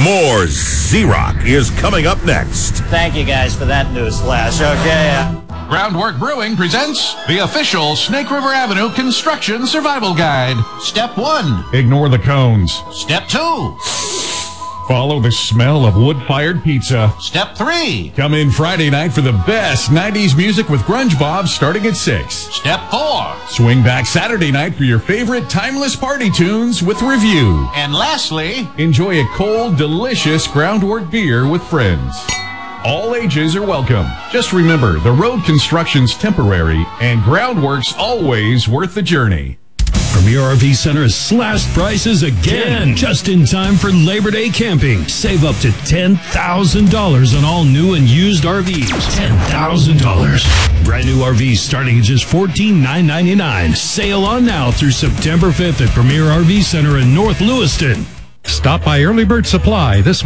More Z-Rock is coming up next. Thank you guys for that news flash. Okay. Groundwork Brewing presents the official Snake River Avenue Construction Survival Guide. Step 1. Ignore the cones. Step 2. Follow the smell of wood-fired pizza. Step 3. Come in Friday night for the best 90s music with Grunge Bob starting at 6. Step 4. Swing back Saturday night for your favorite timeless party tunes with Review. And lastly, enjoy a cold, delicious Groundwork beer with friends. All ages are welcome. Just remember, the road construction's temporary and Groundwork's always worth the journey. Premier RV Center has slashed prices again, just in time for Labor Day camping. Save up to $10,000 on all new and used RVs. $10,000. Brand new RVs starting at just $14,999. Sail on now through September 5th at Premier RV Center in North Lewiston. Stop by Early Bird Supply this